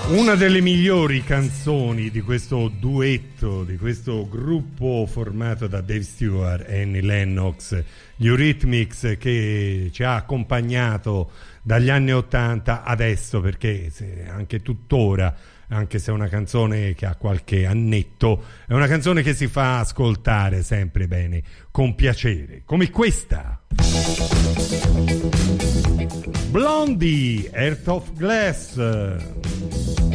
Una delle migliori canzoni di questo duetto, di questo gruppo formato da Dave Stewart e Annie Lennox, gli Eurythmics, che ci ha accompagnato dagli anni '80 adesso, perché anche tuttora, anche se è una canzone che ha qualche annetto, è una canzone che si fa ascoltare sempre bene, con piacere, come questa. Blondie, Heart of Glass.